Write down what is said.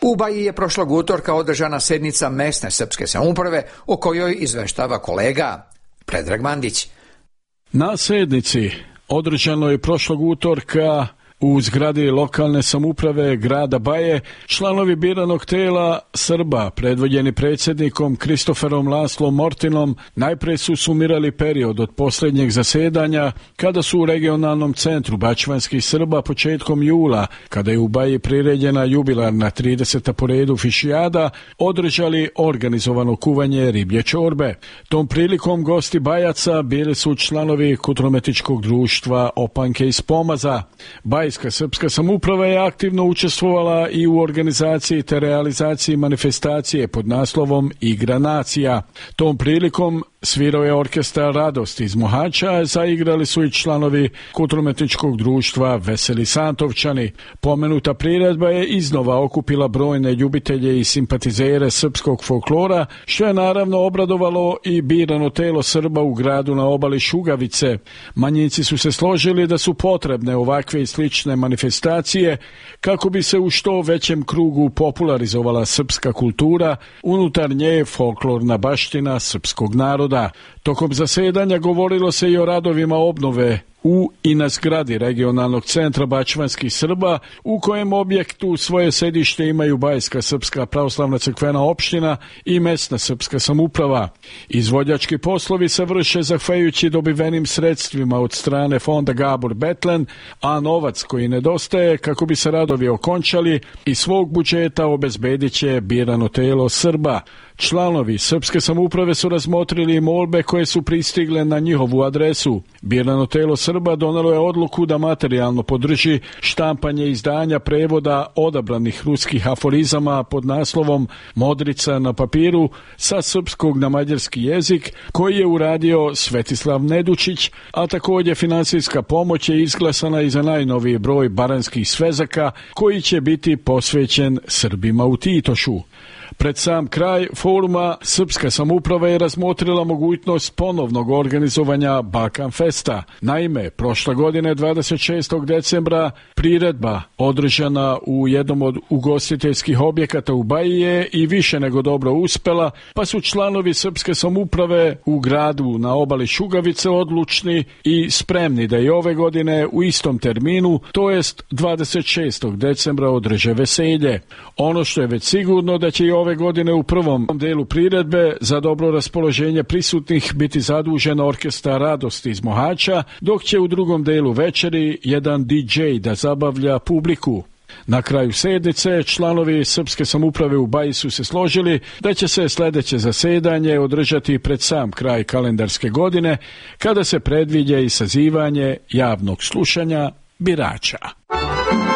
U Baji je prošlog utorka održana sednica mesne srpske samouprave o kojoj izveštava kolega Predrag Mandić. Na sednici održano je prošlog utorka u zgradi lokalne samouprave grada Baje članovi biranog tela Srba, predvođeni predsjednikom Kristoferom Laslom Mortinom, najprije su sumirali period od posljednjeg zasedanja kada su u regionalnom centru bačvanskih Srba početkom jula, kada je u Baji priređena jubilarna 30. po redu fišijada, održali organizovano kuvanje riblje čorbe. Tom prilikom gosti Bajaca bili su članovi Kulturno-umjetničkog društva Opanke iz Pomaza. Bajska srpska samouprava je aktivno učestvovala i u organizaciji te realizaciji manifestacije pod naslovom Igra nacija. Tom prilikom svirao je orkestar Radost iz Mohača, zaigrali su i članovi Kulturno-umjetničkog društva Veseli Santovčani. Pomenuta priredba je iznova okupila brojne ljubitelje i simpatizere srpskog folklora, što je naravno obradovalo i birano telo Srba u gradu na obali Šugavice. Manjinci su se složili da su potrebne ovakve i slične manifestacije kako bi se u što većem krugu popularizovala srpska kultura, unutar nje folklorna baština srpskog naroda. Tokom zasedanja govorilo se i o radovima obnove u i na zgradi regionalnog centra bačvanskih Srba, u kojem objektu svoje sedište imaju Bajska srpska pravoslavna crkvena opština i mesna srpska samouprava. Izvođački poslovi se vrše zahvaljujući dobivenim sredstvima od strane fonda Gabor Betlen, a novac koji nedostaje kako bi se radovi okončali iz svog budžeta obezbedit će birano telo Srba. Članovi srpske samouprave su razmotrili molbe koje su pristigle na njihovu adresu. Birano telo Srba donelo je odluku da materijalno podrži štampanje izdanja prevoda odabranih ruskih aforizama pod naslovom Modrica na papiru sa srpskog na mađarski jezik, koji je uradio Svetislav Nedučić, a također finansijska pomoć je izglasana i za najnoviji broj baranskih svezaka koji će biti posvećen Srbima u Titošu. Pred sam kraj foruma srpska samouprava je razmotrila mogućnost ponovnog organizovanja Balkan Festa. Naime, prošle godine 26. decembra priredba održana u jednom od ugostiteljskih objekata u Baji je i više nego dobro uspela, pa su članovi srpske samouprave u gradu na obali Šugavice odlučni i spremni da i ove godine u istom terminu, to jest 26. decembra održe veselje. Ono što je već sigurno da će i ove godine u prvom delu priredbe za dobro raspoloženje prisutnih biti zadužen orkestar Radosti iz Mohača, dok će u drugom delu večeri jedan DJ da zabavlja publiku. Na kraju sednice članovi srpske samouprave u Baji su se složili da će se sljedeće zasedanje održati pred sam kraj kalendarske godine, kada se predviđa i sazivanje javnog slušanja birača.